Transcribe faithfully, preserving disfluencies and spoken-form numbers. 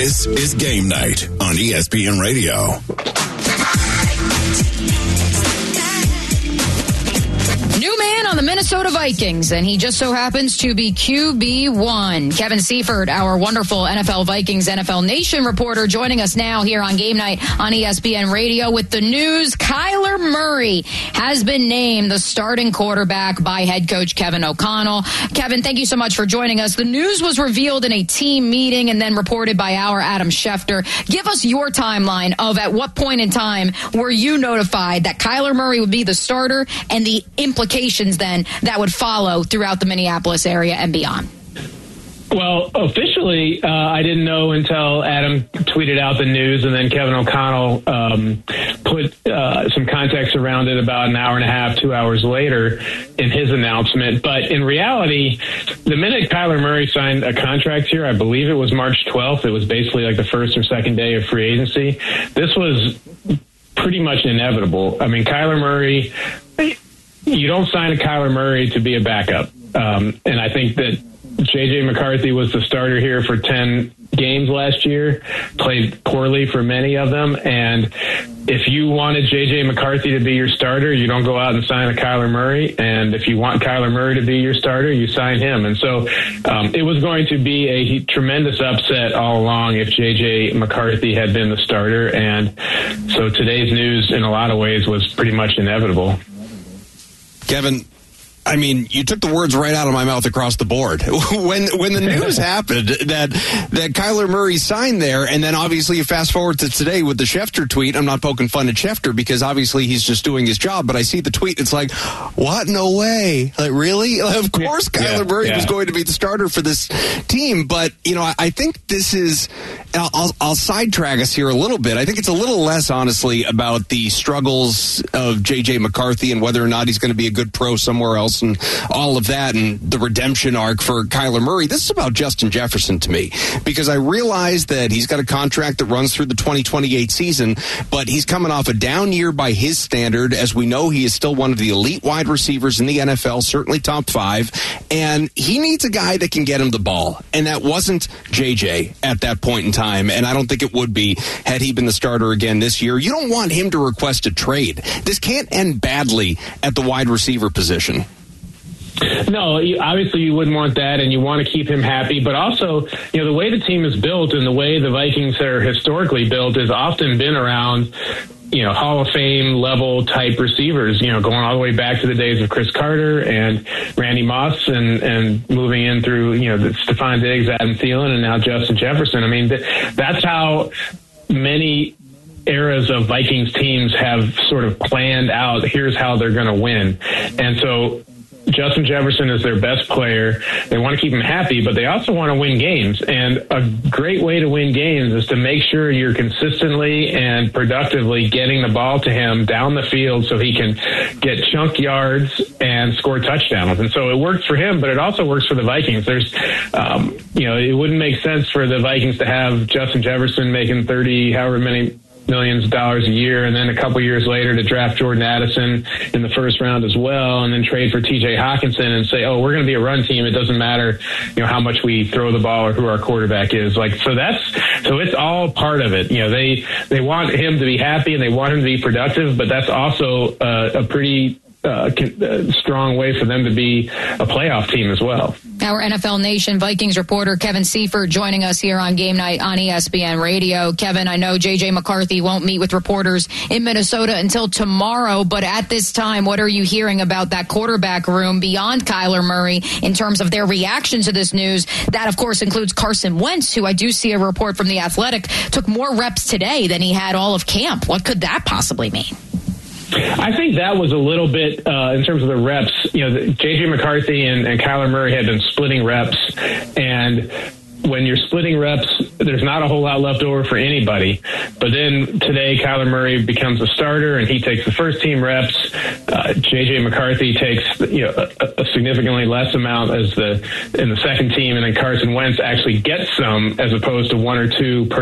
This is Game Night on E S P N Radio. New man on the Minnesota Vikings, and he just so happens to be Q B one. Kevin Seifert, our wonderful N F L Vikings N F L Nation reporter, joining us now here on Game Night on E S P N Radio with the news. Kyler Murray has been named the starting quarterback by head coach Kevin O'Connell. Kevin, thank you so much for joining us. The news was revealed in a team meeting and then reported by our Adam Schefter. Give us your timeline of at what point in time were you notified that Kyler Murray would be the starter and the implications then that would follow throughout the Minneapolis area and beyond? Well, officially, uh, I didn't know until Adam tweeted out the news, and then Kevin O'Connell um, put uh, some context around it about an hour and a half, two hours later in his announcement. But in reality, the minute Kyler Murray signed a contract here, I believe it was March twelfth, it was basically like the first or second day of free agency. This was pretty much inevitable. I mean, Kyler Murray, you don't sign a Kyler Murray to be a backup. Um, and I think that J J McCarthy was the starter here for ten games last year, played poorly for many of them. And if you wanted J J McCarthy to be your starter, you don't go out and sign a Kyler Murray. And if you want Kyler Murray to be your starter, you sign him. And so um, it was going to be a tremendous upset all along if J J McCarthy had been the starter. And so today's news in a lot of ways was pretty much inevitable. Kevin, I mean, you took the words right out of my mouth across the board. When when the news happened that that Kyler Murray signed there, and then obviously you fast forward to today with the Schefter tweet. I'm not poking fun at Schefter because obviously he's just doing his job, but I see the tweet. It's like, what? No way. Like, really? Of course Kyler yeah, Murray yeah. was going to be the starter for this team. But, you know, I, I think this is, I'll, I'll, I'll sidetrack us here a little bit. I think it's a little less, honestly, about the struggles of J J McCarthy and whether or not he's going to be a good pro somewhere else and all of that and the redemption arc for Kyler Murray. This is about Justin Jefferson to me because I realize that he's got a contract that runs through the twenty twenty-eight season, but he's coming off a down year by his standard. As we know, he is still one of the elite wide receivers in the N F L, certainly top five, and he needs a guy that can get him the ball, and that wasn't J J at that point in time, and I don't think it would be had he been the starter again this year. You don't want him to request a trade. This can't end badly at the wide receiver position. No, you, obviously you wouldn't want that, and you want to keep him happy. But also, you know, the way the team is built and the way the Vikings are historically built has often been around, you know, Hall of Fame level type receivers, you know, going all the way back to the days of Chris Carter and Randy Moss and, and moving in through, you know, the Stephon Diggs, Adam Thielen, and now Justin Jefferson. I mean, th- that's how many eras of Vikings teams have sort of planned out, here's how they're going to win. And so Justin Jefferson is their best player. They want to keep him happy, but they also want to win games. And a great way to win games is to make sure you're consistently and productively getting the ball to him down the field so he can get chunk yards and score touchdowns. And so it works for him, but it also works for the Vikings. There's, um, you know, it wouldn't make sense for the Vikings to have Justin Jefferson making thirty, however many millions of dollars a year, and then a couple years later to draft Jordan Addison in the first round as well, and then trade for T J Hawkinson and say, oh, we're going to be a run team. It doesn't matter, you know, how much we throw the ball or who our quarterback is. Like, so that's, so it's all part of it. You know, they, they want him to be happy and they want him to be productive, but that's also uh, a pretty Uh, strong way for them to be a playoff team as well. Our N F L Nation Vikings reporter Kevin Seifert joining us here on Game Night on E S P N Radio. Kevin, I know J J McCarthy won't meet with reporters in Minnesota until tomorrow, but at this time, what are you hearing about that quarterback room beyond Kyler Murray in terms of their reaction to this news? That, of course, includes Carson Wentz, who I do see a report from The Athletic took more reps today than he had all of camp. What could that possibly mean? I think that was a little bit, uh, in terms of the reps, you know, J J McCarthy and, and Kyler Murray had been splitting reps, and when you're splitting reps, there's not a whole lot left over for anybody. But then today, Kyler Murray becomes a starter, and he takes the first team reps. Uh, J J McCarthy takes, you know, a, a significantly less amount as the in the second team, and then Carson Wentz actually gets some as opposed to one or two per